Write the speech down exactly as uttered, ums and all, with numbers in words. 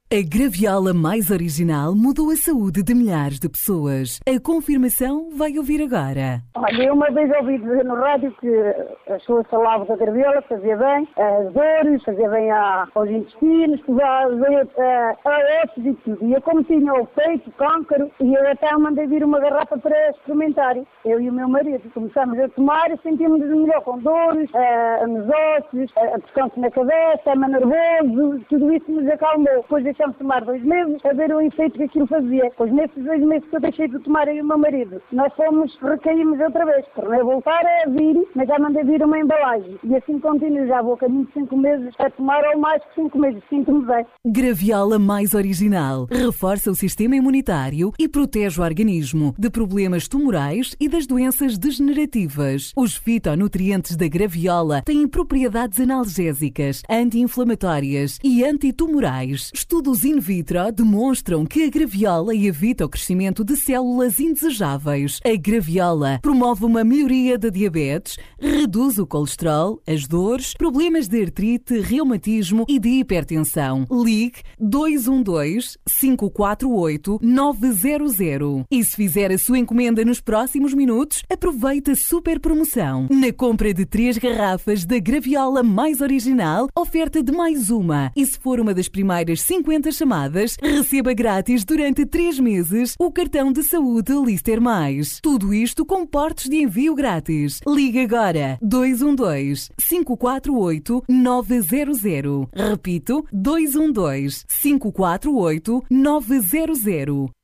A graviola mais original mudou a saúde de milhares de pessoas. A confirmação vai ouvir agora. Olha, eu uma vez ouvi dizer no rádio que as pessoas falavam da graviola, fazia bem as dores, fazia bem aos intestinos, fazia bem a ossos e tudo. E eu, como tinha o peito, câncer, e eu até mandei vir uma garrafa para experimentar. Eu e o meu marido começámos a tomar e sentimos melhor com dores, uh, nos ossos, uh, descanso na cabeça, ama nervoso, tudo isso nos acalmou. Depois deixámos de tomar dois meses a ver o efeito que aquilo fazia. Pois nesses dois meses que eu deixei de tomar, eu e o meu marido, nós fomos, recaímos outra vez. Tornei a voltar a vir, mas já mandei vir uma embalagem. E assim continuo, já vou a caminho de cinco meses a tomar ou mais que cinco meses, sinto-me bem. Graviola mais original. Reforça o sistema imunitário e protege o organismo de problemas tumorais e das doenças degenerativas. Os fitonutrientes da graviola têm propriedades analgésicas, anti-inflamatórias e antitumorais. Estudos in vitro demonstram que a graviola evita o crescimento de células indesejáveis. A graviola promove uma melhoria da diabetes, reduz o colesterol, as dores, problemas de artrite, reumatismo e de hipertensão. Ligue dois um dois, cinco quatro oito, nove zero zero. E se fizer a sua encomenda nos próximos minutos, aproveite a super promoção. Na compra de três garrafas da graviola mais original, oferta de mais uma. E se for uma das primeiras cinquenta chamadas, receba grátis durante três meses o cartão de saúde Lister Mais. Tudo isto com portos de envio grátis. Ligue agora dois um dois, cinco quatro oito, nove zero zero. Repito, dois um dois, cinco quatro oito, nove zero zero.